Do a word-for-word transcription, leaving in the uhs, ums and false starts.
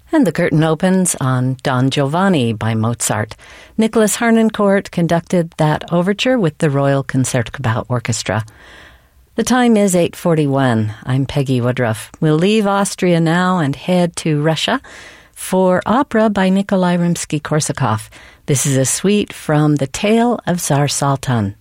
And the curtain opens on Don Giovanni by Mozart. Nicholas Harnoncourt conducted that overture with the Royal Concertgebouw Orchestra. The time is eight forty-one. I'm Peggy Woodruff. We'll leave Austria now and head to Russia for opera by Nikolai Rimsky-Korsakov. This is a suite from The Tale of Tsar Saltan.